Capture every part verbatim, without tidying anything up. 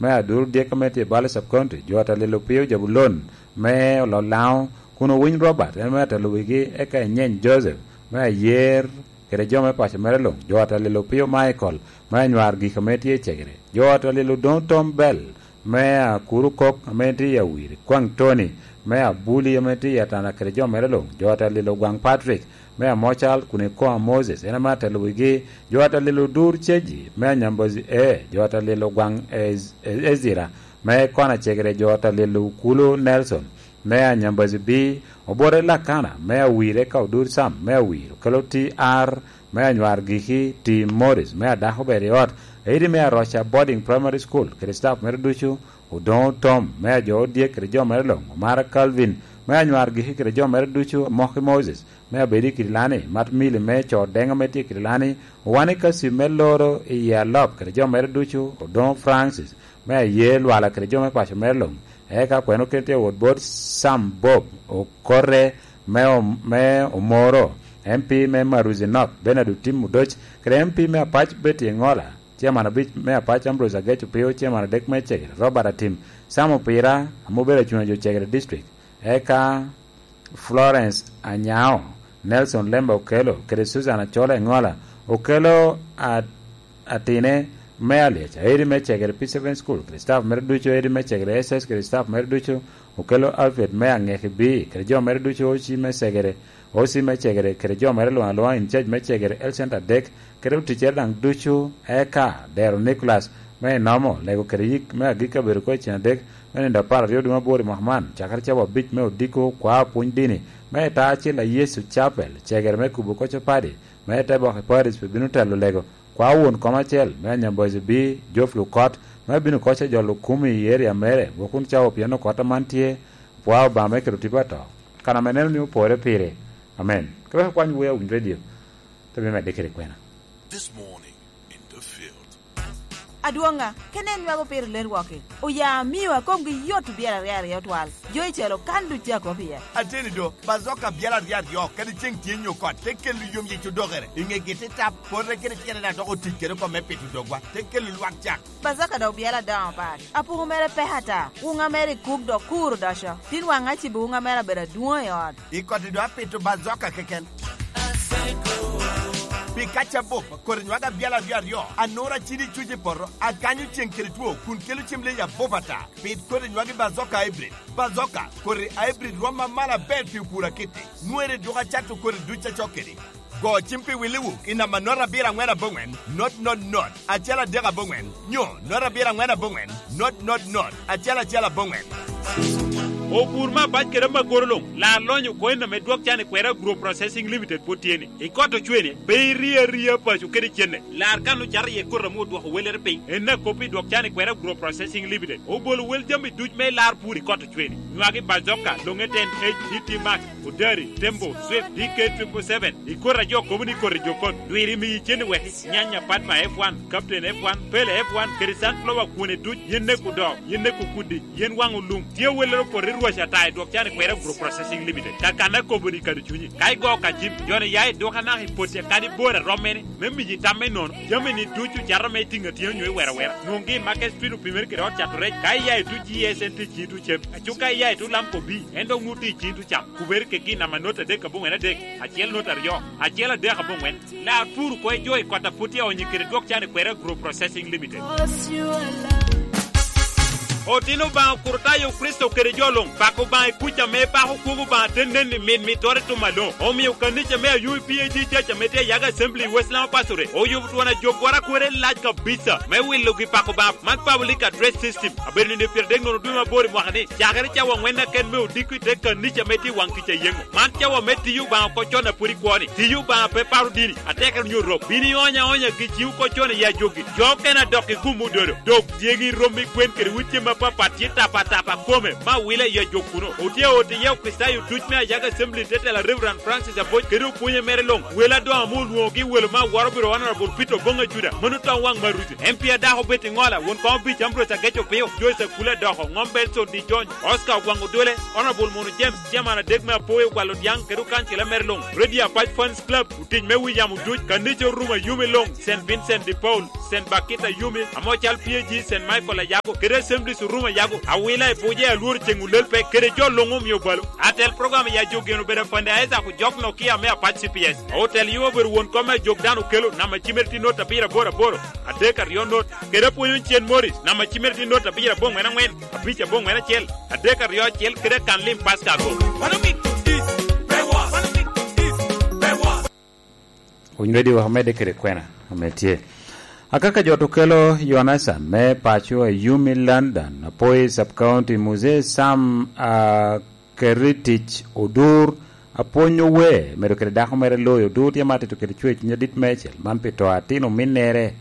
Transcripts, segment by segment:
me adur de committee bale sub county jota le lopio jabulon me lo lao kuno win Robert me ta luigi e ka nyen Joseph me yer kere jome pa merlo jota le lopio Michael me nyar gi committee chegre jota le don Tom Bell me akuru kok amenti ya wiri kwang Tony me abuli amenti ya tana kere jome merlo jota le lo gwang Patrick me mochal kune ko Moses ena mata luigi jota le lo dur cheji me nyambozi e jota le lo gwang ez, ez, Ezira me kona chegre jota le lo kulo Nelson me nyambozi bi obore la kana me wire ka dur sam me wiro kaloti ar me nyar gihi ti Morris me da hobere ot edi me rocha boarding primary school Christoph merduchu udon Tom me jo die krejo merlo mar Calvin me nyar gihi krejo merduchu mohi Moses me bedi kilani mat mil me cho denga meti kilani wani kasi meloro ya lob krejo merduchu udon Francis me yel wala krejo me pa merlo eka kweno kete wod board Sam Bob o corre me o, me omoro M P me Maruzinok Benadu Tim Mudoch kre M P me apach beti ngola chairman abich me apach Ambrose Agechu pio chairman dek me chegre Robert Atim Samo Pira amobere chuna jo chegre district eka Florence Anyao Nelson Lemba Okelo kre Susan Chola ngola Okelo at atine me aliacha eri me chegre P seven school Christoph Merducho eri me chegre S S Christoph Merducho Okelo Alfred me angeki bi kre jo Merducho ochi me segere osi me chegre kre jo merlo alwa in charge me chegre el center deck kre teacher dang duchu eka der Nicholas me namo lego kre yik me agika berko chen deck me nda par rio duma bori Mahman chakar chabo bit me odiko kwa pundini me ta chi la Yesu chapel chegre me kubu ko chapadi me ta bo Paris pe binu talo lego kwa won commercial me nyambozi bi joflu court me binu ko che jolo kumi area mere bokun chao piano kota mantie kwa ba me kre tipato kana menel ni upore pire amen kwa kwa ni wewe radio tabe me dekere kwena this morning in the field aduanga kenen wago pir ler wake o ya miwa kongi yotu biara riari yotwal joy chero kandu chako pia ateni do bazoka biara riari yo kadi cheng tienyo ko tekel yum yitu dogere inge gete tap porre kene tiene na dogo tikere ko mepetu dogwa tekel luak jak bazoka do biara down pa apu mere pehata unga mere kuk do kuru dasha tin wanga chi bunga mere bera duo yod ikoti do apetu bazoka keken Pikacha bop kornywaga biala biario anora chini chuje porro akanyu chenkritwo kun kelu chimle ya bopata pit kornywaga bazoka hybrid bazoka kore hybrid roma mala bel pura kiti nuere doga chatu kore ducha chokeri go chimpi wiliwu ina manora bira ngwena bongwen not not not achala dega bongwen nyo nora bira ngwena bongwen not not not achala chala bongwen o burma bajkere magorolong la lonyo ko ina medwok chane kwera group processing limited potieni e koto chwene be ria ria pa chu kede chenne la kanu jar ye ko ramo do weler pe enna kopi dok chane kwera group processing limited o bol wel jambi duj me lar puri koto chwene nwagi bazoka longeten H T Max udari tembo swift D K seven seven e ko radio komuni ko radio kon duiri mi chene we nyanya patma F one captain F one pele F one krisan flowa kune duj yenne ku do yenne ku kudi yen wangu lum tie welero ko washa tai dok chane kwera group processing limited takana ko buri kadu chunyi kai go ka jim jone yae dokana hipote kadi bora romene membi jitame non jameni tuchu jarame tinga tiyo nywe wera wera nungi market street primer kero chature kai yae tu G S N T chitu chem achuka yae tu lamko bi endo nguti chitu cham kuber ke kina manota de kabungena de achiel nota ryo achiel de kabungen la furu ko joy kota putia onyikere dok chane kwera group processing limited Otino ba kurtayo Kristo kerejolong bako ba kucha me ba hukumu ba tenden min mi tore to malo o mi ukaniche me U P A D cha mete yaga assembly westland pasure o yu twana jogora kwere laj ka bisa me willo gi bako ba man public address system aberni de pier degno duma bori mo hane jagare cha wa wenda ken me odikwi de kan niche meti wanki cha yengo man cha wa meti yu ba ko chona puri kwoni ti yu ba pe paru dini ateka nyu ro bini onya onya gi chi ko chona ya jogi jokena doki kumu dodo dog diegi romi kwen kere wuche papa tita patapa kome ma wile ya jokuno otie otie ya kristayo dujme yaga assembly tete la reverend Francis Aboy keru punye merelong wela do amul wogi welo ma warobiro honorable Peter Bonga Juda manuta wang maruti M P da ho beti ngola won ko bi chambro sa gecho peo Joseph Kula do ho ngombe so di John Oscar wangu dole honorable Mono James chairman degma poe kwalo diang keru kanchela merelong redia five funds club utin me William Duj kanicho ruma yume long Saint Vincent de Paul Saint Bakita Yumi amo chal P G Saint Michael Ayago kere Assembly Suruma Yago awila e puje alur chengulel pe kere jo longom yo balo atel program ya jogeno bere fande aiza ku jokno kia me apach C P S hotel yo ber won koma jogdanu kelo na machimerti nota pira bora boro adeka rio not kere poyun chen Morris na machimerti nota pira bong mena ngwen apicha bong mena chel adeka rio chel kere kanlim pasta go Unywedi wa hamede kere kwena ametie akaka joto kelo Yonasan me pacho Yumi London apoy sub-county Muse Sam uh, Keritich Odur aponyo we medo kere dako mere loyo dur yamate to kere chwech nyadit mechel man pito atino minere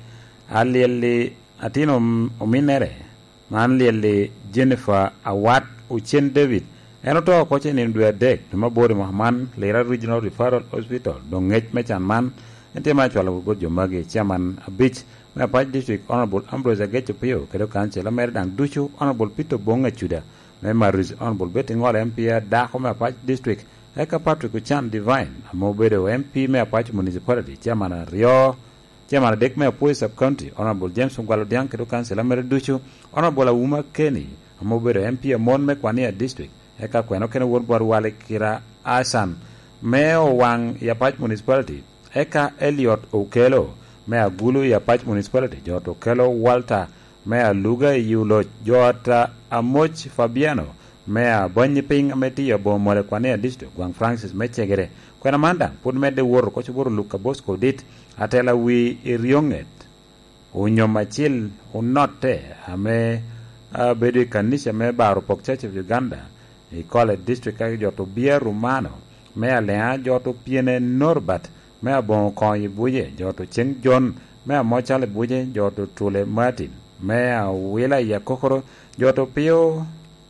alieli atino minere man lieli Jennifer Awat Uchen David enoto koche ni ndwe dek tuma bori Muhammad Lera Regional Referral Hospital dongech mechan man ente ma chwala go jomage chairman abich me Apache District Honorable Ambrose Agecho Pio kedo kanche la mer dang duchu Honorable Peter Bonga Chuda me Maris Honorable Betty Ngol M P da ko me Apache District eka Patrick Uchan Divine amobedo M P me Apache Municipality chairman Rio chairman dek me Apoy Sub County Honorable James Ngwalo Diang kedo kanche la mer duchu Honorable Uma Kenny amobedo M P Mon me Kwania District eka kweno kene won bor wale kira Asan me wang ya Apache Municipality eka Elliot Okelo me agulu ya Apache Municipality jot Okelo Walter me aluga yulo jota Amoch Fabiano me abonyi ping ameti ya bomole kwane district Gwang Francis mechegere kwena manda pud mede wor ko chuburu Luka Bosco dit atela wi irionget unyo machil unote ame uh, bedi kanisha me baro pok Church of Uganda i kole district ka joto Bia Romano me alea joto Piene Norbat me abon konyi buje joto Cheng John me amochale buje joto Tule Martin me awila ya kokoro joto Pio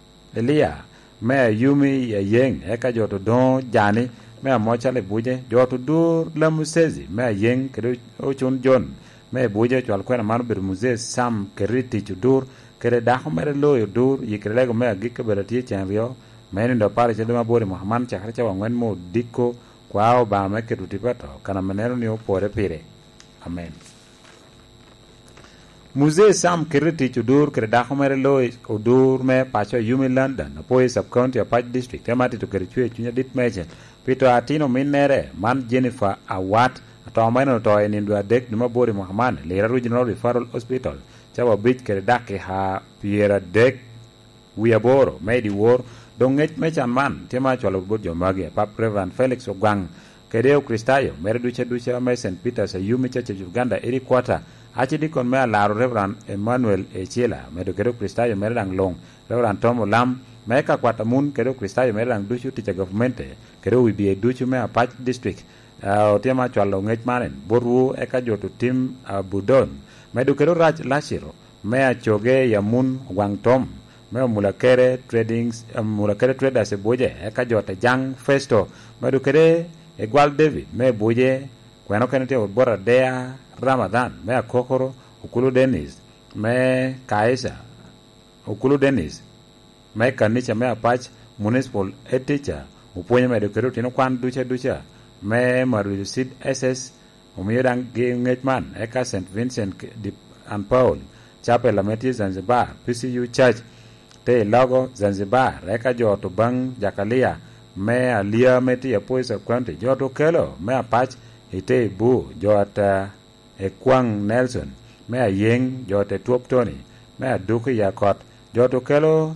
Elia me Yumi ya Yeng eka joto Don Jani me amochale buje joto Dur Lamusezi me Yeng kedo Ochun John me buje chwal kwena manu bir Muse Sam Keriti chudur kere daho mere loyo dur yikrelego me agika berati chanrio meni ndo pare chedema bori Muhammad chakre cha wangwen mo diko kwao ba me kedu tipato kana menero ni opore pire amen Muse Sam Keriti chudur kere daho mere loyo odur me pacho Yumi London apoy sub county Apache District temati to kere chwe chunya dit mechen pito atino minere man Jennifer Awat ato maino to enindu adek numa bori Muhammad Lera Regional Referral Hospital chawa bich kere dake ha piera dek wiaboro medi wor dongech mechan man tema chwalo bod jomage pap Reverend Felix Ogwang kedeo Kristayo mere duche duche me Saint Peter's Yumi Church of Uganda eri quarter achi dikon me laro Reverend Emmanuel Echela medo kedeo Kristayo mere dang long Reverend Tom Lam meka kwata mun kedeo Kristayo mere dang duchu ticha government kedeo wibie duchu me Apache District uh, tema chwalo ngech manen boru eka joto tim uh, Budon medu kero rach lashiro mea choge ya mun wang tom mea mulakere tradings um, mulakere traders e boje eka jota jang festo medu kere egwal David me boje kweno kenete bora dea Ramadan mea kokoro ukulu Dennis me kaisa ukulu Dennis me kanicha mea Apache municipal eticha uponye medu kero tino kwan ducha ducha me maru sid S S umiyodang ngechman eka Saint Vincent de and Paul Chapel Ameti Zanzibar P C U Church te logo Zanzibar eka joto bang jakalia me alia meti apoy sub county joto kelo me Apache ite bu jota Ekwang Nelson me Yeng jote Tuop Tony me aduku yakot joto kelo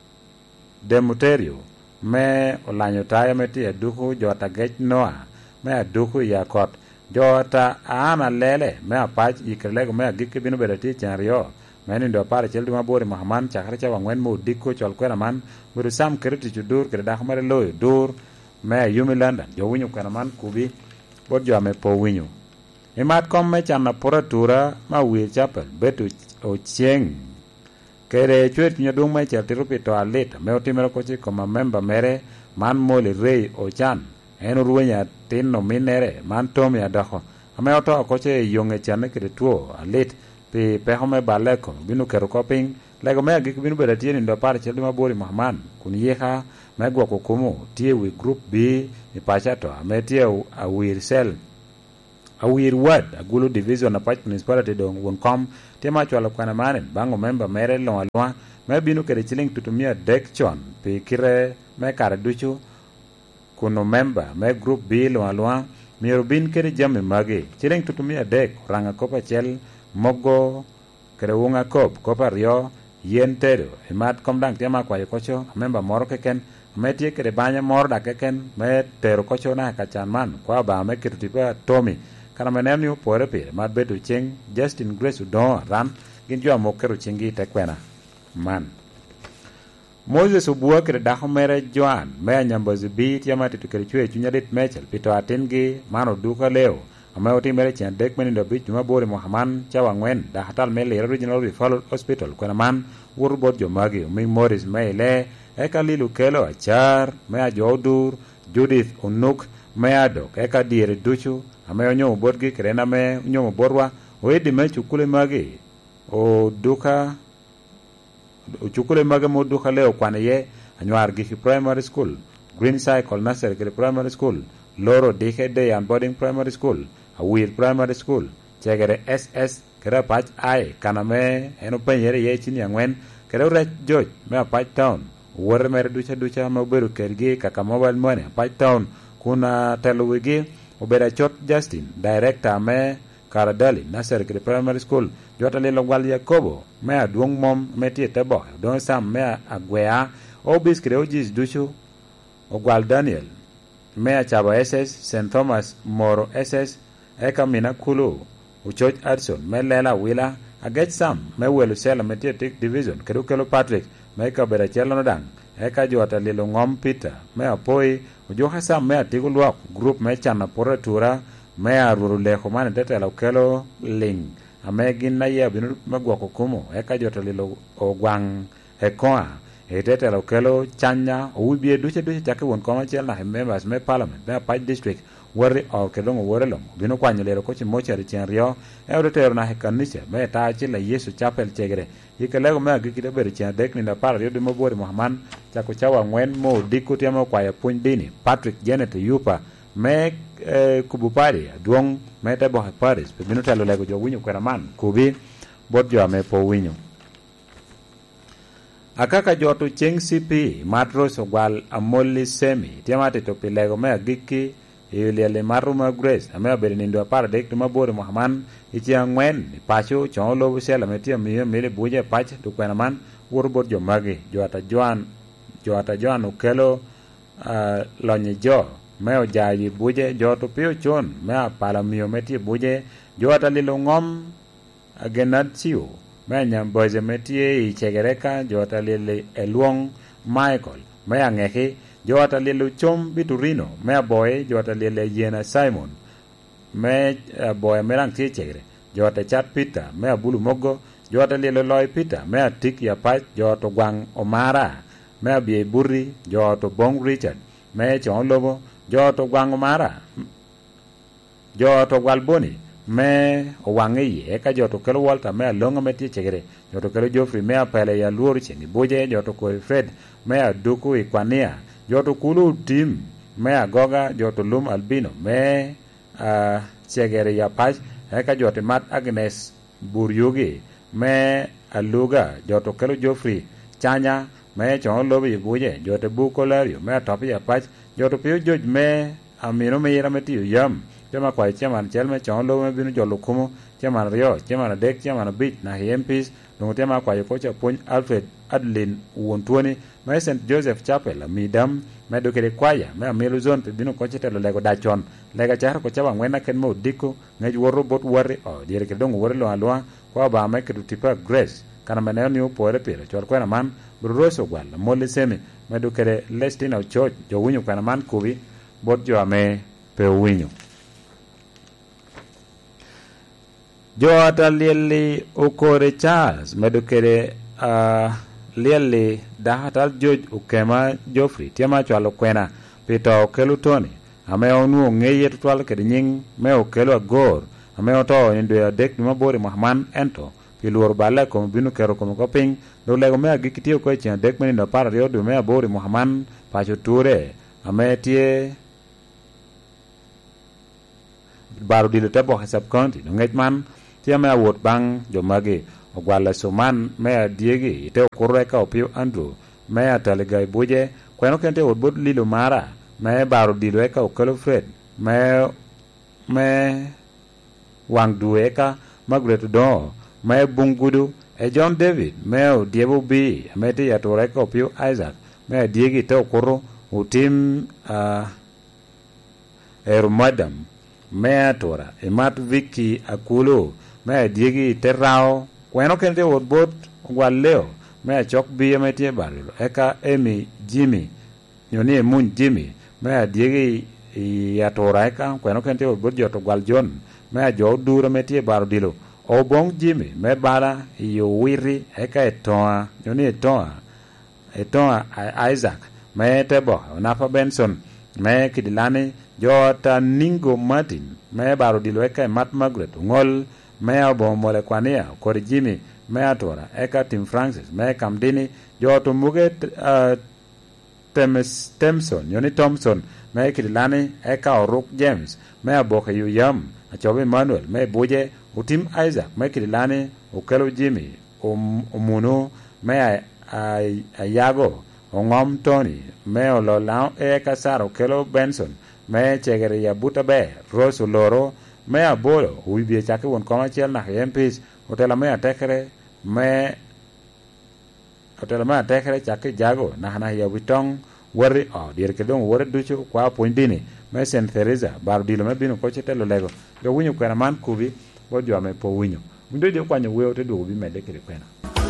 Demuterio me olanyo taya meti aduku jota Gech Noah me aduku yakot jota ana lele me Apache yikrelego me agike binu berati chanrio meni ndo pare cheldi mabori Muhammad chakre cha wangwen mo diko chol kwena man buru Sam Keriti chudur kre dakhmare loyo dur me Yumi London jo winyo kwena man kubi bod jo ame po winyo imat kom me chana poratura ma wir chapel betu ochieng kere chwet nyadung me chel tirupi to alit me otimero kochi koma member mere man moli rei ochan eno ruwenya tin no minere man tom ya daho ame oto koche yonge chane kre tuo alit pi pehome baleko binu kero koping lego me gik binu berati ni ndo par cheldi mabori Muhammad kun yeha me gwa kokumu tie wi group B ni pachato ame tie a wir sel awir wad agulu division na pach municipality dong won kom tema chwalo kwana manen bango member mere lo alwa me binu kede chiling tutumia dek chon pi kire me kare duchu kuno member me group B lo alwa miero bin kede jame magi chiling tutumia dek ranga kopa chel mogo kede wunga kop kopa rio yen tedo emat komdang tema kwa yokocho member moro keken me tie kede banya mor da keken me tero kocho na kachan man kwa ba me kirutipa Tommy kana menem ni pore pire mat betu cheng Justin Grace Udon ran gin jo amokero chingi tekwena man Moses ubua kire daho mere Joan me nyambozi bi tiamati tukere chwe chunyadit mechel pito atingi mano duka leo ame oti mere chen dek meni do bich juma bore Mohaman chawa ngwen da hatal mele original referral hospital kwena man urbot jo magi mi Morris mele eka lilu kelo achar me ajodur Judith Unuk me adok eka diere duchu ame onyo bodgi krena me onyo borwa oedi me chukule magi o duka o chukule magi mo duka leo kwane ye anywar gi primary school Green Cycle Nursery kile primary school Loro Dike Day and Boarding Primary School Awil Primary School chegere S S kera pach ai kaname eno penyere ye chini angwen kera ure joj me pach town wore mere ducha ducha me beru kergi kaka mobile money pach town kuna teluwigi obera chot Justin director me Karadali Nasser kile primary school jota lelo gwal Yakobo me aduong mom me tie tebo don sam me agwea obis kile ojis duchu ogwal Daniel me achaba S S Saint Thomas Moro S S eka mina kulu uchoch Adson me lela wila agech sam me welu sela me tie tik division kedu kelo Patrick me ka bera chelo no dang eka jota lelo ngom Peter me apoi ujoha sam me atigu luak group me chana pora tura me aruru leho mane tete la kelo ling ame gin na ye binu magwako kumo eka jota lelo ogwang ekoa etete la kelo chanya ubie duche duche chake won koma chel na members me parliament me paj district wori o kedongo worelom binu kwanyo lelo kochi mochari chenrio eurotero na hekanisha me ta chila Yesu chapel chegere yikelego me agikide beri chen dek ni na par yo de mobori Mohaman chako chawa ngwen mo dikuti ama kwa ya puny dini Patrick Janet Yupa me eh, kubupari duong me tebo Paris binu telo lego jo winyo kwera man kubi bot jo ame po winyo akaka joto cheng C P matros ogwal amoli semi tiamate to pilego me agiki ilele maruma Grace ame abere nindo par dek tuma bore Mohaman ichi angwen pacho cholo busela metia mi mele buje pach to kwena man worbot jo magi jo ata Joan jo ata Joan ukelo uh, lonye jo me ojayi buje jo to pio chon me apala mio metia buje jo ata lilo ngom agenat chiu me nyamboze metie ichegereka jo ata lile eluong Michael me angeki jo ata lilo chom Biturino me boy jo ata lile Yena Simon me uh, boy merang tie chegre jo ata chat Peter me abulu mogo jo ata lilo loy Peter me atik ya pach jo to gwang Omara me abie burri jo to bong Richard me chon lobo jo to gwang Omara jo to gwalboni me owangi e ka jo to kelo Walter me longa me tie chegre jo to kelo Geoffrey me apele ya luor chengi boje jo to ko Fred me aduku ikwania jo to kulu tim me agoga jo to lum albino me uh, chegere ya pach e ka jo to mat Agnes Buryugi me aluga jo to kelo Geoffrey chanya me chon lobi boje jo to bukolario me topi ya pach jo to pio joj me amino me yera me tiu yam chama kwa chairman chelme chon lo me binu jolo kumo chairman rio chairman dek chairman bit na M Ps dongo tema kwa yokocha pony Alfred Adlin Wontwoni me Saint Joseph Chapel midam me dokere kwaya me amelu zone pe binu kocha telo lego dachon lega char ko chaba ngwena ken mo diko ngej woro bot warri o dire ke dongo warri lo alwa kwa ba me ke tipa Grace kana mene ni upore pere chor kwena man bruroso gwala mole seme me dokere Lestina Church jo winyo kwena man kubi bot jo ame pe winyo jo ata lieli ukore Charles medukere uh, lieli dahatal George ukema Geoffrey tiama chwalo kwena pito okelu Tony ame onu ngeye tutwal kedi nying me okelu agor ame oto ndio dek mabori Mohaman ento piluor bale ko binu kero ko ko ping do lego me agikitio ko chen dek meni no para rio do me abori Mohaman pacho ture ame tie baro dilo te bo sub county no ngej man tia me awot bang jo magi ogwala soman me diegi te okurre ka opio Andrew me ataligai buje kweno kente odbot lilo mara me baro dilo eka okelo Fred me me wang dueka Margaret do me bungudu e John David me diebo bi me te yatore ka opio Isaac me diegi te okurro utim uh, er madam me atora e mat Vicky Akulo me diegi te rao kweno kente odbot ogwal leo me chok bi me tie barilo eka Emi Jimmy nyoni mun Jimmy me diegi yatora eka kweno kente odbot joto gwal John me jo duro me tie baro dilo obong Jimmy me bara yo wiri eka etoa nyoni etoa etoa Isaac me tebo Napa Benson me kidilani jota Ningo Martin me baro dilo eka Matt Margaret ngol me abo mole kwania kor Jimmy me atora eka Tim Francis me kamdini joto muge uh, Tems Thompson Yoni Thompson me kidilani eka Oruk James me aboke yu yam achobe Manuel me buje utim Isaac me kidilani ukelo Jimmy um, umuno me ayago ongom Tony me ololau eka Saro kelo Benson me chegere ya buta be Rose Loro me abolo uibie chake won koma chiel na M Ps hotela me atekere me hotela me atekere chake jago na hana ya witong wori o dir ke don wori duchu kwa poindini me Saint Teresa bar dilo me bino ko chetelo lego jo winyo kwena man kubi bo jo me po winyo ndo je kwanyo weyo te dugo bi mede kire kwena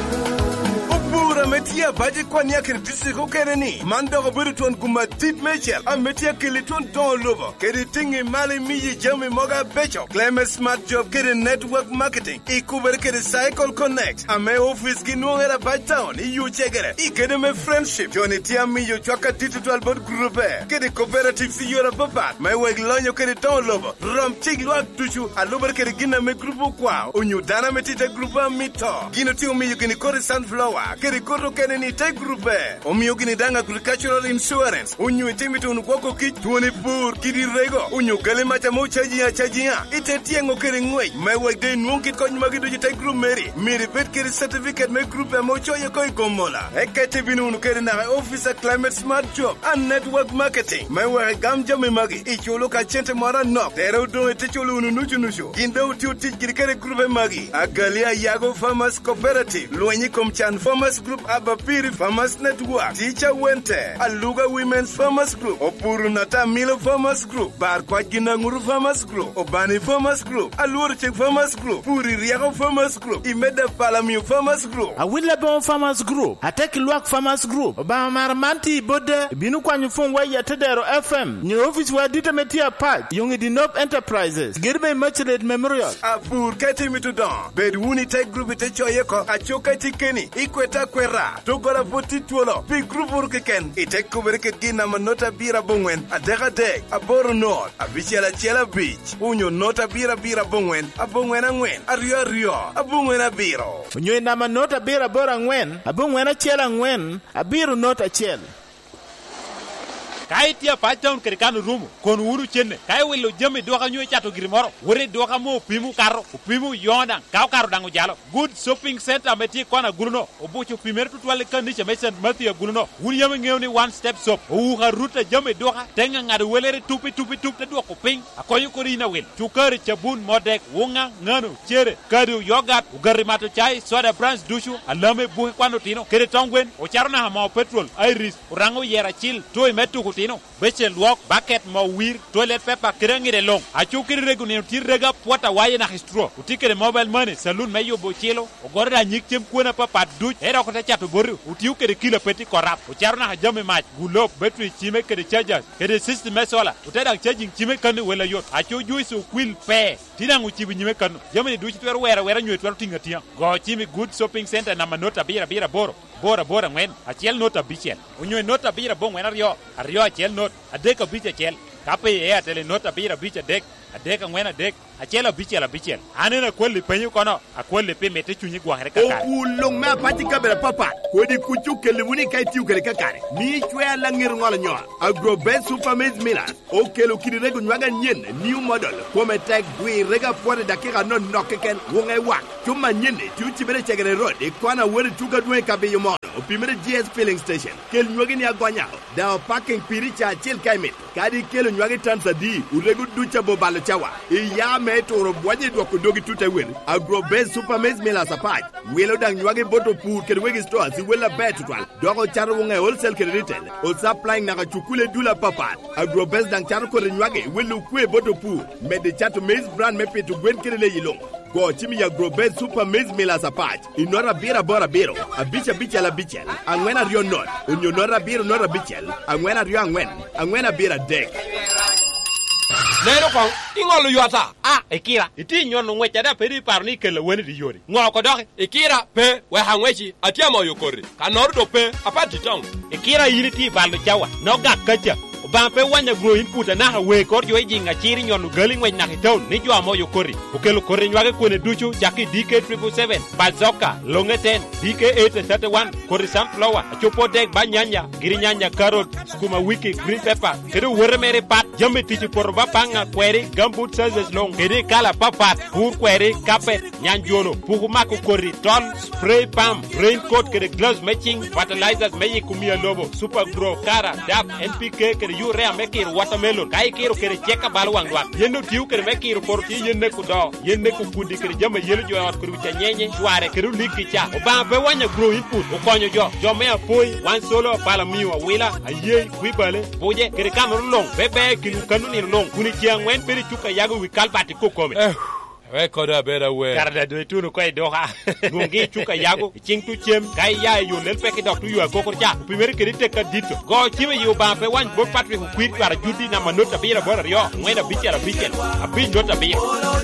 metia baje kwani ya kiri disiko kereni mandogo burutuan kuma tit mechel a metia kilitun ton lobo kiri tingi mali miji jami moga becho claim smart job kiri network marketing i kuber kiri cycle connect a me office ki nuongera baj town i yu chegere i kiri me friendship joni tia mi yu chwaka titi albot grupe kiri cooperative si yora papat me weg lonyo kiri ton lobo rom chig luak tuchu a luber kiri gina me grupu kwa unyu dana metite grupa mito gino tiu mi yu gini kori sunflower kiri koro keneni te grupe omiyo gini danga agricultural insurance unyu itimitu unukwako kich tuoni pur kidi rego unyu gale macha mo chaji ya chaji ya ite tiengo kiri ngwey mewe de nuong kit kony magidu jite group meri miri bet kiri certificate me grupe mo choye koi gomola eke tibinu unu kiri na officer climate smart job and network marketing mewe gamja me magi icholo ka chente mara nok tere udong ete cholo unu nuchu nuchu ginda utiu tich kiri kiri grupe magi agalia yago farmers cooperative luenyi komchan farmers group Abapiri Farmers Network, Teacher Wente, Aluga Women's Farmers Group, Opuru Nata Milo Farmers Group, Barkwa Ginanguru Farmers Group, Obani Farmers Group, Alurchek Farmers Group, Puri Riago Farmers Group, Imeda Palamiu Farmers Group, Awilabon Farmers Group, Ateki Luak Farmers Group, Obama Marmanti Bode, Binu Kwanyu Fungwa Yatedero F M, New Office wa Dita Metia Pat, Young Dinop Enterprises, Girbe Merchant Memorial, Apur Kati Mitudon, Bedwuni Tech Group Techoyeko, Achoka Tikeni, Ikweta Kwera, Togora Poti Tuolo, Big Group Urkiken, Itek Kuberket Gina Manota Bira Bungwen, Adega Deg, Aboro North, Abichela Chela Beach, Unyo Nota Bira Bira Bungwen, Abungwen Angwen, Ario Rio, Abungwen Abiro. Unyo Nama Nota Bira Bora Ngwen, Abungwen Chela Ngwen, Abiru Nota Chel. Kai tia pa town kerikanu rumu kon wuru chenne kai welo jame doka nyoy chato girimoro wore doka mo pimu karo pimu yonda kaw karo dangu jalo good shopping center meti kona guruno obucho pimer tutwale kandiche mesen matia guruno wuri yame ngewni one step shop o ha ruta jame doka tenga ngade welere tupi tupi tupi te doko ping akoyu ko rina wel tukari chabun modek wonga ngano chere kadu yogurt ugari mato chai soda branch dushu alame buhi kwano tino kere tongwen o charona ha ma petrol iris urango yera chill toy metu tino beche luok bucket mo wir toilet paper kirangire long achukiri regune tirega pota waye na histro utikere mobile money saloon meyo bochelo ogorda nyikchem kuona papa duch era ko tachato boru utiukere kilo peti korap ucharna hajame match gulop battery chime kere chargers kere system mesola uteda charging chime kan wela yot achu juice quill pe tinangu chibi nyime kan jamani duch twer wera wera nywe twer tingatia go chime good shopping center na manota bira bira boro bora bora ngwen achiel nota bichel unyo nota bira bong ngwen ario ario achiel not adeka biche chel kape e atele nota bira biche dek adek ang'wen adek achiel abichiel abichiel aneno akweli penyo kono akweli pi mete chunyi gwang're kakare ulong ma pati kabere papa kodi kuchu kelewuni kai tiu kele kakare mi chwe la ngir ngol nyoa Agrobest Super Maize Millers o kelo kirego nywaga nyen new model kome tek gwi rega pore dakika no nokeken wonge wak chuma nyene tiu chibere chegere road e kwana wori tuka dwe kabeyo mo opimere G S filling station kel nywagi ni agwanya da parking piricha chil kaimit kadi kelo nywagi tansadi urego ducha bobalo chawa e ya metoro bwaje dwako dogi tuta wen Agrobest Super Maize Millers apart welo dang nywagi boto pur kel wegi store si wela betwal dogo charo wonge wholesale kel retail o supplying na chukule dula papa Agrobest dang charo ko nywagi welo kwe boto pur mede chato maize brand mepetu gwen kelele yilong go chimi ya Agrobest Super Maize Millers apart inora bira bora biro abicha bicha la bicha angwena rio not unyonora biro nora bicha angwena rio angwen angwena bira dek Nero kong ingolo yuata ah ekira iti nyono ngwecha da peri parni kele weni di yori ngoko doke ikira pe we hangwechi atiamo yokori kanor do pe apati tong ekira yiri ti balu chawa no ga kacha ba pe wanya gro input na ha we kor jo jinga chiri nyonu gali ngwe na town ni jo amo yokori ukelo kore nywage kone duchu jaki D K seven seven Bazoka Longeten D K eight thirty-one kori sunflower chopo dek banyanya girinyanya carrot skuma wiki green pepper kedu weremere pat jambe tichi porba panga kweri gambut sizes long kedi kala papat pur kweri carpet nyanjono puguma ko kori ton spray palm raincoat kedi gloves matching fertilizers meyi kumia lobo super grow kara dap N P K kedi urea mekir watermelon kai kiro kedi cheka balwang wak yendo tiu kedi mekir porti yenne ku do yenne ku kudi kedi jambe yelo jo wat kuru chanyenye tware kedi liki cha oba be wanya grow input okonyo jo jo me apoi wan solo pala miwa wila aye kwibale boje kedi kamru long bebe kilu kanuni long kuni chiangwen peri chuka yago wikalbati kokome eh we koda bera we karda do tunu koy doha gongi chuka yago chingtu chem kai ya yo lel peki dok tu yo kokor cha primeri kedi teka dito go chiwe yo ba pe wan bo patri ku kwit para judi na manota bira bora yo ngwena bichara bichel abi ndota bira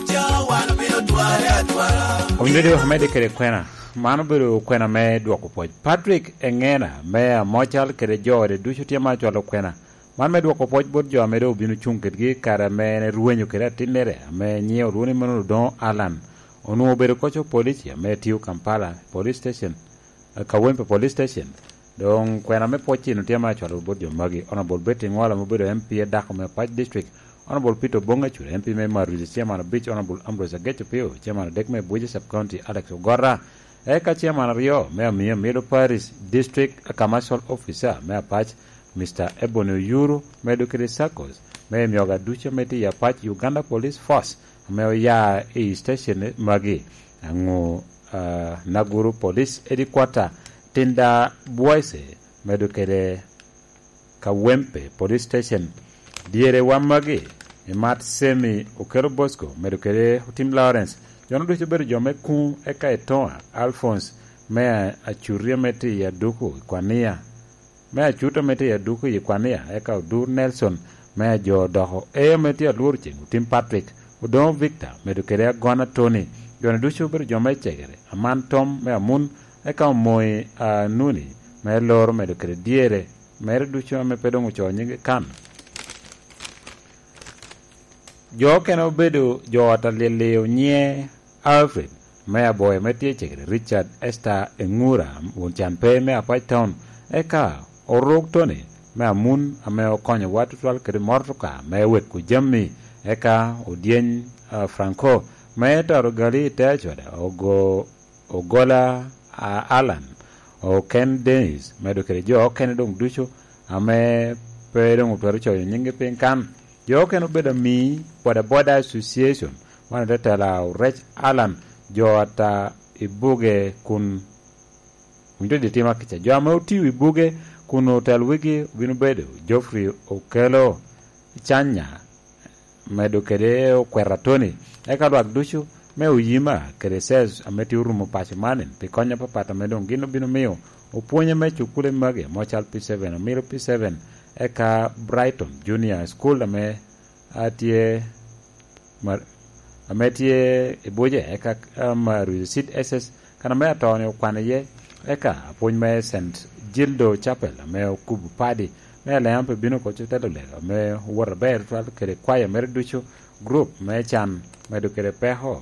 Omnede Ahmed kere kwena mano biro kwena me dwoko poj Patrick Engena me mochal kere jore ducho tiama chwalo kwena man me dwoko poj bod jo me do binu chunket gi kara me ne ruwenyo kere tinere me nyeo ruweni mano don Alan onu obere kocho polisi me tiu Kampala police station Kawempe police station don kwena me pochi no tiama chwalo bod jo magi honorable Betty Ngola mo biro M P Dako me Paj district Honorable Peter Bongachur M P me Maruzi Chairman of Beach Honorable Ambrose Getchopio Chairman of Dekme Buja Sub County Alex Ogora Eka Chairman Rio me Mia Middle Paris District Commercial Officer me Pach Mister Ebony Yuru me Dukiri Circles me Mioga Ducha Meti ya Pach Uganda Police Force me ya e station magi angu uh, Naguru Police Headquarter Tinda Boise me Dukere Kawempe Police Station Diere wamagi emat semi okero Bosco medukere Tim Lawrence jono ducho bedo jome ku eka etoa Alphonse me achuria meti ya duku kwania me achuta meti ya duku kwania eka Udur Nelson me jo doho e meti ya lurching Tim Patrick Udon Victor medukere Gona Tony jono ducho bedo jome chegere Aman Tom me amun eka moy uh, nuni me lor medukere diere mere ducho me pedo mucho nyinge kan Jo keno bedo jo ataleleo nye Alfred mea boy metie chekere Richard Esther Engura unchan pe mea Paj Town eka orok Tony mea mun ame okonyo watu twal kere mortuka mea wek kujami eka udien uh, Franco mea taro gali teachwada ogo ogola uh, Alan o Ken Dennis mea do kere jo kene dong ducho ame pe dong utwaru choyo nyingi pinkan Jo keno beda mi Boda Boda Association wana tetala Rech Alan jo ata ibuge kun unjo di tima kicha jo ame uti ibuge kun hotel wiki binu bedo Geoffrey Okelo Chanya medo kede okwera Tony eka lwak duchu me uyima kede says ameti urumo pachi manin pikonya papata medo ngino binu miyo upunye me chukule mage mochal P seven amiro P seven eka Brighton Junior School ame atie mar ametie eboje eka Maruzi Sit S S kana me atone kwane ye eka apony me Saint Gildo Chapel ame kubu padi me le ampe bino ko chutelo le me wor ber twal kere kwaya mer ducho group me chan medo kere peho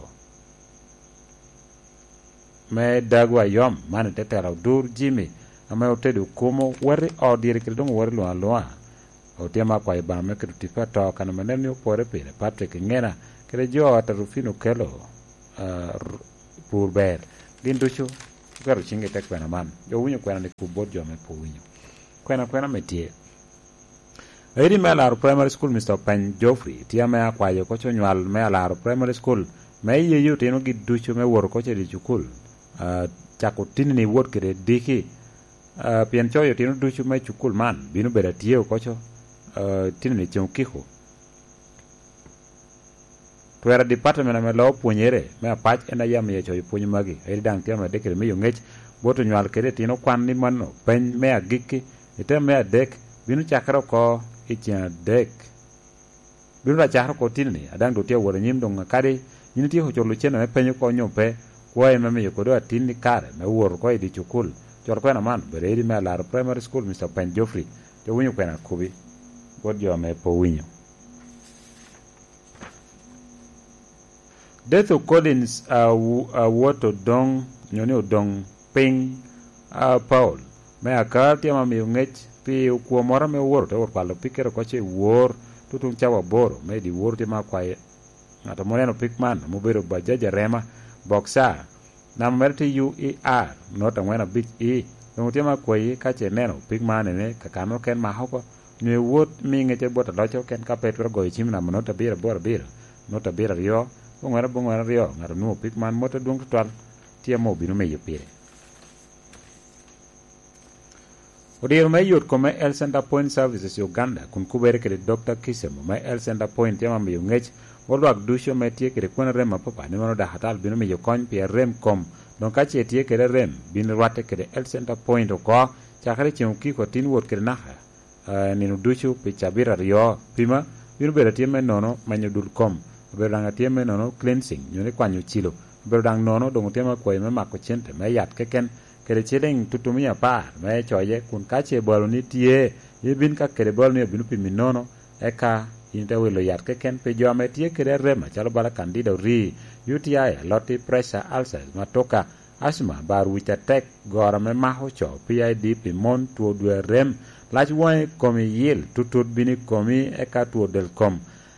me dagwa yom mane tetero dur jimi ame otedo kumo wari odire kere dong wari lo aloa otiama kwa iba me kere tipa to kana maneni opore pile Patrick ngena kere jo atarufino kelo uh, purber linducho garo chinge tek kwena man jo winyo kwena ni kubot jo me po winyo kwena kwena metie eri me alaro primary school Mister Pen Joffrey tia me akwayo kocho nywal me alaro primary school me ye yuti no giducho me woro koche di chukul uh, chako tini ni wot kere diki uh, pien choyo tino ducho me chukul man binu beda tiyo kocho uh, tini ni chiong kiko Tuera department me lo puonyere me apach ena yam ye choy puonyo magi eri dang tia me dekere me yongech boto nywal kere tino kwan ni mano pen me agiki ite me adek binu chakro ko ichia dek binu la chakro ko tinni adang do tia woro nyim dong kare nyini ti ho cholo chena me penyo ko nyope kwa me me yokodo tinni kare me woro ko idi chukul chor ko na man bereri me lar primary school Mister Pen Joffrey to winyo kwena kubi god yo me po winyo Death of Collins uh, uh, Wato Dong Nyoni Dong Ping uh, Paul me akar tia ma mi ngech pi ku mora me wor to palo pikero ko che wor tutun chawa boro me di wor ti ma kwae ngato moreno pikman mo bero bajaja rema boxa na merti u e r not ngwana bit e no ti ma kwae ka che neno pikman ne ka kano ken ma hoko ne wot mi ngete bota lo cho ken ka petro go chim na no ta bira bora bira no ta bira rio ngwana bo ngwana rio ngato no pikman mota dung twal ti mo binu me yepire Odir me yot ko me El Center Point Services Uganda kun kubere kede Doctor Kisemo me El Center Point yama me ngech wodo ak dusho me tie kede kon rem papa ne mono da hatal bino me yokon pi rem kom don ka che tie kede rem bin rwate kede El Center Point ko chakare che ki ko tin wot kede na uh, ni no dusho pe chabira rio prima bino bere tie me nono manyo dul kom bere dang tie me nono cleansing nyone kwanyo chilo bere dang nono don tie ma ko me mako chente me yat keken kere chileng tutumia par me choye kun kache bolo ni tie yibin ka kere bolo ni binu pimi nono eka inte wilo yat ke ken pe jo me tie kere rema chalo bala candida ri U T I loti pressure ulcers matoka asma bar wicha tek gora me maho cho P I D pimon tuo due rem lach wone komi yil tutut bini komi eka tuo del kom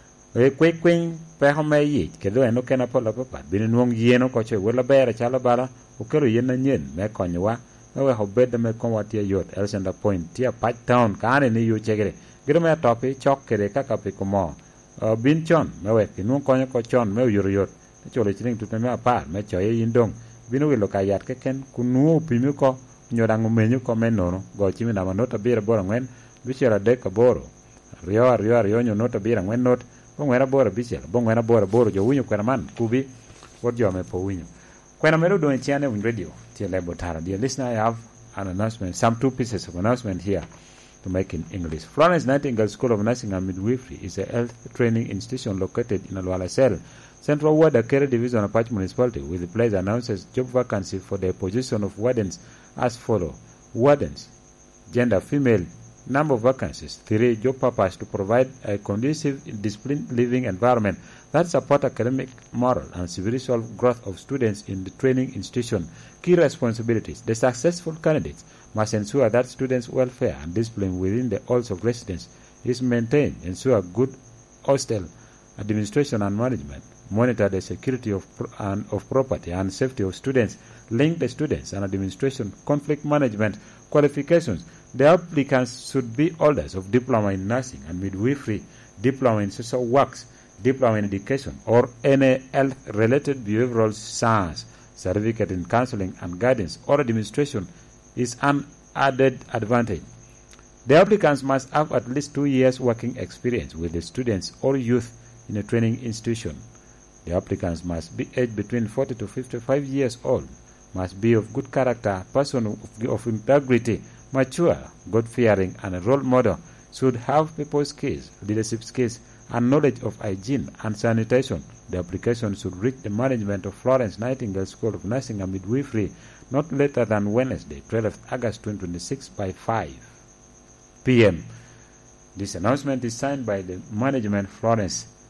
e kwe kwen pe home yi kedo eno kena pola papa bini nuong yeno koche wila bere chalo bala ukero yena nyen me konywa we ho bed me kon watia yot El Center Point tia Patch Town kane ni yu chegere giro me topi chok kere kaka pe komo uh, bin chon me we kinu konyo ko chon me yur yot chole chining tutme me apar me choye yindong binu wilo kayat ke ken kunu pimi ko nyodangu menyu ko menono go chimi na manota bira bora ngwen bichera de ka boro rio rio rio nyo nota bira ngwen not bongwera bora bichera bongwera bora boro jo winyo kwera man kubi wod jo me po winyo When I'm doing channel on radio, dear listener, I have an announcement, some two pieces of announcement here to make in English. Florence Nightingale School of Nursing and Midwifery is a health training institution located in Alwala Cell, Central Ward, Akere Division of Patch Municipality, with the place announces job vacancy for the position of wardens as follows. Wardens, gender female, number of vacancies, three, job purpose to provide a conducive, disciplined living environment that support academic, moral, and spiritual growth of students in the training institution. Key responsibilities. The successful candidates must ensure that students' welfare and discipline within the halls of residence is maintained, ensure good hostel administration and management, monitor the security of, pro- and of property and safety of students, link the students and administration, conflict management, qualifications. The applicants should be holders of diploma in nursing and midwifery, diploma in social works, diploma in education, or any health-related behavioral science, certificate in counseling and guidance or administration is an added advantage. The applicants must have at least two years working experience with the students or youth in a training institution. The applicants must be aged between forty to fifty-five years old, must be of good character, person of, of integrity, mature, God-fearing, and a role model, should have people skills, leadership skills, and knowledge of hygiene and sanitation. The application should reach the management of Florence Nightingale School of Nursing and Midwifery not later than Wednesday, twelfth August twenty twenty-six by five p m This announcement is signed by the management Florence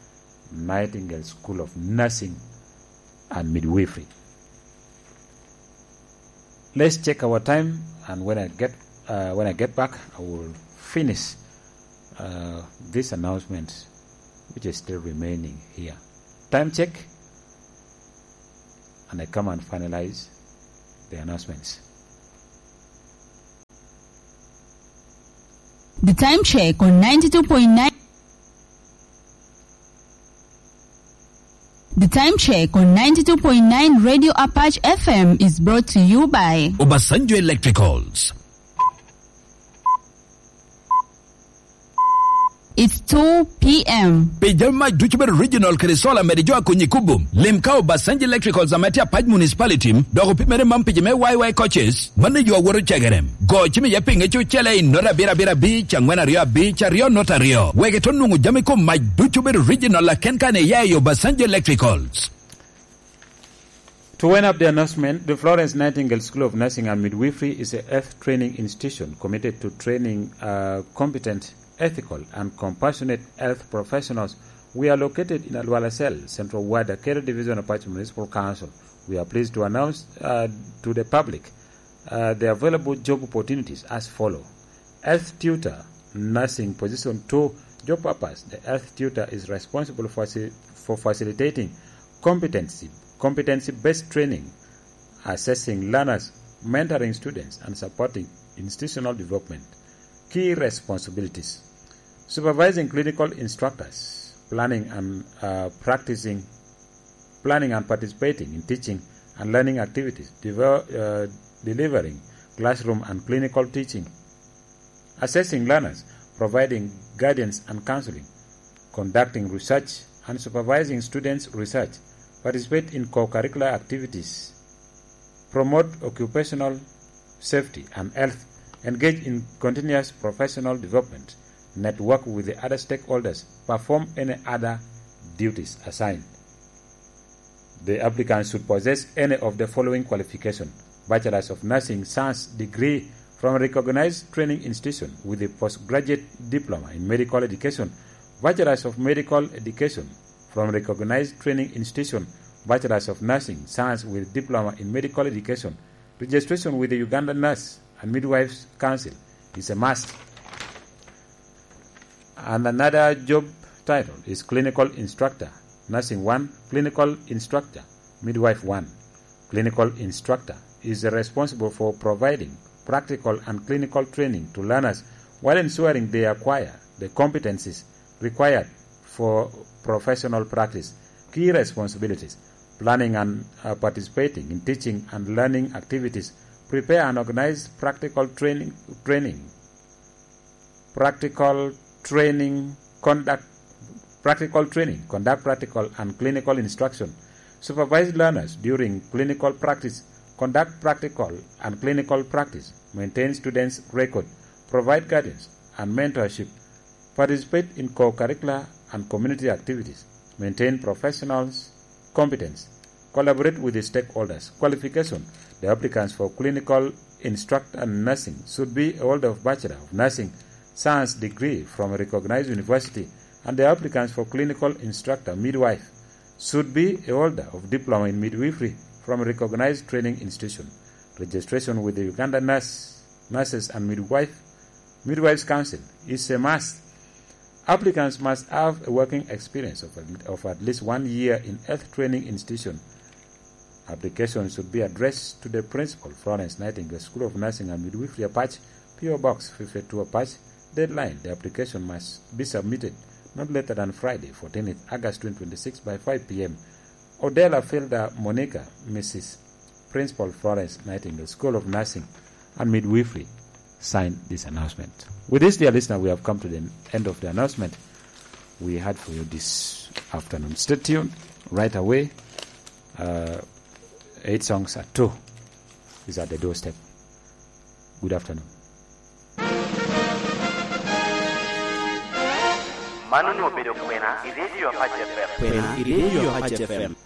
Nightingale School of Nursing and Midwifery. Let's check our time, and when I get uh, when I get back, I will finish uh, this announcement, which is still remaining here. Time check, and I come and finalize the announcements. The time check on ninety-two point nine. The time check on ninety-two point nine Radio Apache F M is brought to you by Obasanjo Electricals. It's two p.m. Pejama Duchiber Regional Kirisola Medijoa Kunyikubum. Limkao Basanji Electricals Amatia Paj Municipality. Dogo Pimere Mampijame Y Y coaches. Mane you were chagarem. Go Jimmy Yaping at you chele in Nora Bira Bira Beach and Wenaria Beach, Rio Notario. Wegetonu Jamiko my Duchiber Regional Kenkane Yayo Basanji Electricals. To wind up the announcement, the Florence Nightingale School of Nursing and Midwifery is a health training institution committed to training uh, competent, ethical and compassionate health professionals. We are located in Alwalasel, Central Ward, Akere Division of Apache Municipal Council. We are pleased to announce uh, to the public uh, the available job opportunities as follow. Health tutor, nursing position two, job purpose. The health tutor is responsible for, for facilitating competency, competency-based training, assessing learners, mentoring students, and supporting institutional development. Key responsibilities: supervising clinical instructors, planning and uh, practicing, planning and participating in teaching and learning activities, devel- uh, delivering classroom and clinical teaching, assessing learners, providing guidance and counseling, conducting research and supervising students' research, participate in co-curricular activities, promote occupational safety and health, engage in continuous professional development, network with the other stakeholders, perform any other duties assigned. The applicant should possess any of the following qualifications: Bachelor's of Nursing Science degree from a recognized training institution with a postgraduate diploma in medical education, Bachelor's of Medical Education from a recognized training institution, Bachelor's of Nursing Science with diploma in medical education. Registration with the Uganda Nurse and Midwives Council is a must. And another job title is Clinical Instructor, Nursing one, Clinical Instructor, Midwife one. Clinical Instructor is responsible for providing practical and clinical training to learners while ensuring they acquire the competencies required for professional practice. Key responsibilities: planning and uh, participating in teaching and learning activities, prepare and organize practical training, training, practical training, conduct, practical training, conduct practical and clinical instruction, supervise learners during clinical practice, conduct practical and clinical practice, maintain students' record, provide guidance and mentorship, participate in co-curricular and community activities, maintain professionals' competence, collaborate with the stakeholders. Qualification: the applicants for clinical instructor and nursing should be a holder of Bachelor of Nursing Science degree from a recognized university, and the applicants for clinical instructor midwife should be a holder of diploma in midwifery from a recognized training institution. Registration with the Uganda Nurse, Nurses and Midwife, Midwives Council is a must. Applicants must have a working experience of, of at least one year in health training institution. Applications should be addressed to the principal, Florence Nightingale School of Nursing and Midwifery, Apache, P O Box fifty-two, Apache. Deadline: the application must be submitted not later than Friday, fourteenth August twenty twenty-six by five p.m. Odella Felda Monica, Missus Principal, Florence Nightingale School of Nursing and Midwifery, signed this announcement. With this, dear listener, we have come to the end of the announcement we had for you this afternoon. Stay tuned. Right away, uh, eight songs at two is at the doorstep. Good afternoon. Manunu Bedo Kwena, Radio Apache F M. Kwena, Radio Apache F M.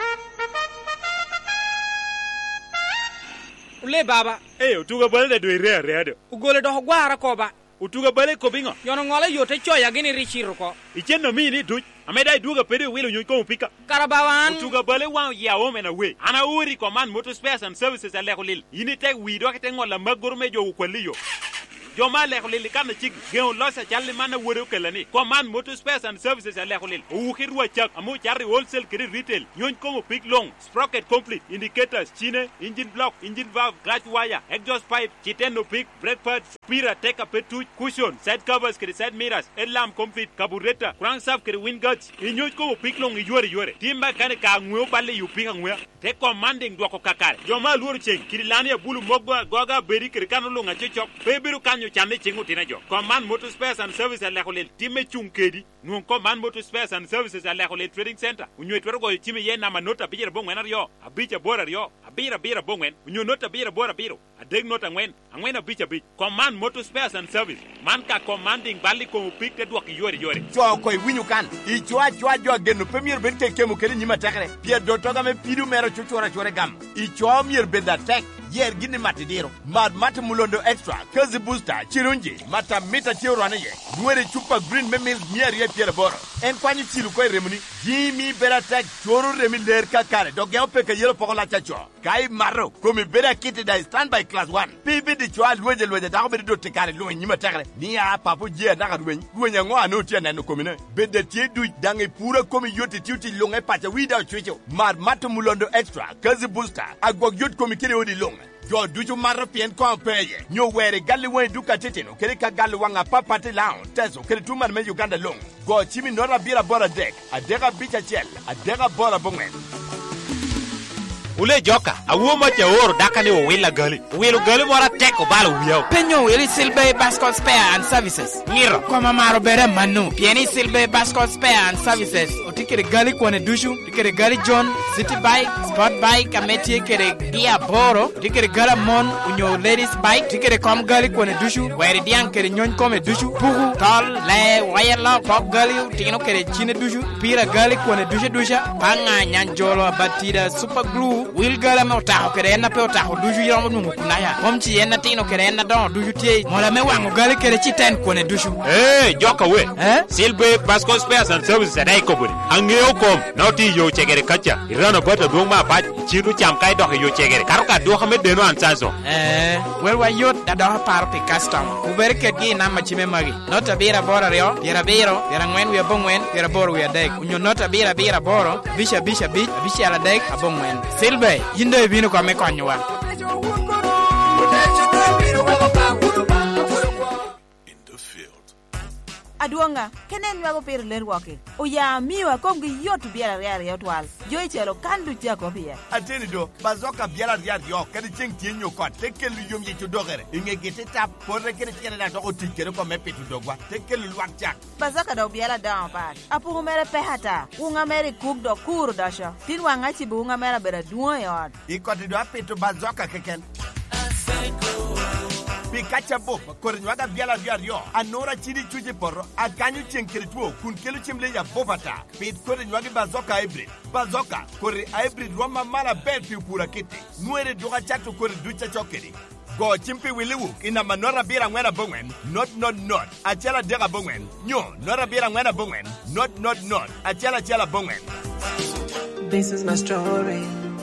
Ule baba, eh, utuga balde do ire ire. Ugole do gwara ko ba. utuga bale ko bingo yono ngole yote choya gini richiro ko icheno mini duj ameda duga pede wilo nyoy ko pika karabawan utuga bale wa ya o mena we ana uri command motor spares and services ale khulil yini tek wi do ke ngola magorme jo ko liyo joma le khulil kan ci geon losa jalli man woro kelani command motor spares and services ale khulil u khirwa chak amu charri wholesale credit retail nyon ko mo pick long sprocket complete indicators chine engine block engine valve clutch wire exhaust pipe chiteno pick brake pads spira take up petu cushion side covers kri side mirrors alarm complete carburetor crankshaft kri wind guards inyon ko mo pick long yore yore timba kan ka ngwe balle yu pika ngwe te commanding do ko kakare joma luru chen kri lani bulu mogwa goga beri kri kanulu ngache chok bebiru kanyo chane chingu tina jo command motor spares and services ale khulil time chunkedi non command motor spares and services ale khulil trading center unyo twero go time ye na manota bijere bongwen aryo abicha bora ryo abira bira bongwen unyo nota bira bora biro adeg nota ngwen angwen abicha bich command motor spares and service man ka commanding bali ko pick te dwak yore yore cho koy winyu kan i chwa chwa jo genu premier ben ke kemu kele nyima tekre pie do to ga me pidu mero chuchora chore gam i chwa mier beda tek yer gini matidiro mad mat mulondo extra kazi booster chirunji mata mita chiro anaye nwere chupa green memil mier ye piere boro en kwanyi chilu koy remuni jimi bera tek choro remi ler ka kare do geo peke yelo pokola chacho kai maro komi bera kiti da standby class one pipi di chwa lweje lweje da ko be do tekare lwe nyima tekre ni ya papu je na gadwen lwenye ngo anu tie na no komine bede tie du dange pura komi yoti tiuti longe pacha wida chicho mad mat mulondo extra kazi booster agog yot komi kire odi long yo duju maro pien ko peye nyo were galli wen duka titino kele ka galli wanga papati laon teso kele tumar me Uganda long go chimi nora bira bora dek adega bicha chel adega bora bongwen ule joka awo ma che oro dakane o wila gali wilo gali mora teko balo wiyo penyo wili silbe bascot spare and services ngiro koma maro bere manu pieni silbe bascot spare and services otikere gali kone dushu tikere gali john city bike sport bike ameti kere dia boro tikere gala mon unyo ladies bike tikere kom gali kone dushu were dian kere nyon kome dushu pugu tol le wayala pop gali tikino kere chine dushu pira gali kone dusha dusha panga nyanjolo batida super glue wil gala me otaho kere na pe otaho duju yombo nungu kunaya momchi yena tino kere na don duju tie mola me wango gali kere chiten kone dushu eh joka we eh silbe basco spares and services dai ko buri angeo kom nauti yo chegere kacha irana bota dongma ba chiru cham kai do yo chegere karuka do xame de no ansanso eh wel wa yot da do par pe custom ku berke gi na ma chime magi nota bira bora ryo bira biro bira ngwen wi bongwen bira boro wi dek unyo nota bira bira boro bisha bisha bich bisha ala dek abongwen silbe yinde bino kwa mekonywa aduonga kenen wago pir ler wake o ya miwa kom gi yot biara riar yotwal joy chelo kandu jako pia ateni do bazoka biara riar yo kadi cheng tienyo ko tekel yom ye tudogere inge gete tap porre kene tiene na to tikere ko mepetu dogwa tekel luak jak bazoka do biara down pat apu mere pehata unga mere kuk do kuru dasha tin wanga chi bunga mere bera duo yod ikoti do apetu bazoka keken Pikacha bo kornywaga biala biario anora chidi chuje porro akanyu chenkirituo kun kelu chimle ya bobata pit kornywaga bazoka hybrid bazoka kore hybrid roma mala bel pi pura kiti nuere doga chatu kore ducha chokeri go chimpi wiliwu ina manora bira ngwena bongwen not not not achela dega bongwen nyo nora bira ngwena bongwen not not not achela chela bongwen. This is my story.